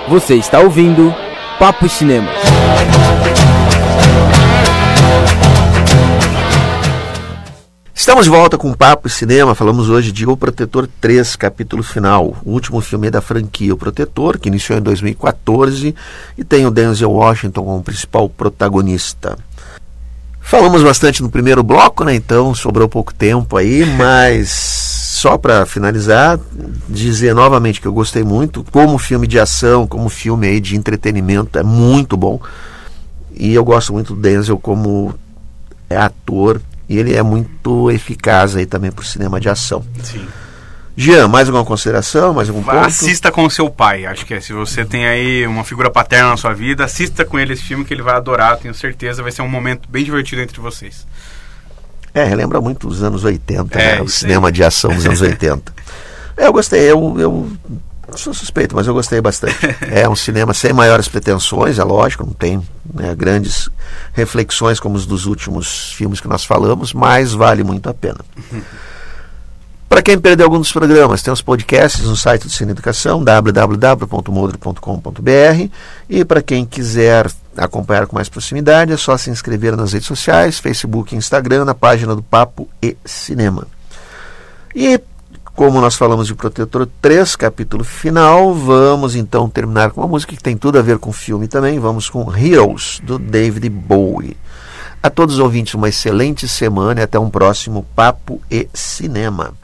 Você está ouvindo Papo Cinema. Estamos de volta com Papo Cinema. Falamos hoje de O Protetor 3, capítulo final. O último filme da franquia O Protetor, que iniciou em 2014 e tem o Denzel Washington como principal protagonista. Falamos bastante no primeiro bloco, né? Então sobrou pouco tempo aí, mas só para finalizar, dizer novamente que eu gostei muito. Como filme de ação, como filme aí de entretenimento, é muito bom. E eu gosto muito do Denzel como ator. E ele é muito eficaz aí também pro cinema de ação. Sim. Jean, mais alguma consideração? Mais algum ponto? Assista com o seu pai. Acho que se você tem aí uma figura paterna na sua vida, assista com ele esse filme que ele vai adorar, tenho certeza. Vai ser um momento bem divertido entre vocês. Relembra muito os anos 80, né? O isso cinema aí. de ação dos anos 80. Eu gostei, eu sou suspeito, mas eu gostei bastante. É um cinema sem maiores pretensões, é lógico, não tem, né, grandes reflexões como os dos últimos filmes que nós falamos, mas vale muito a pena. Para quem perdeu algum dos programas, tem os podcasts no site do Cine Educação, www.modro.com.br, e para quem quiser acompanhar com mais proximidade, é só se inscrever nas redes sociais, Facebook e Instagram, na página do Papo e Cinema. E como nós falamos de Protetor 3, capítulo final, vamos então terminar com uma música que tem tudo a ver com o filme também. Vamos com Heroes, do David Bowie. A todos os ouvintes, uma excelente semana e até um próximo Papo e Cinema.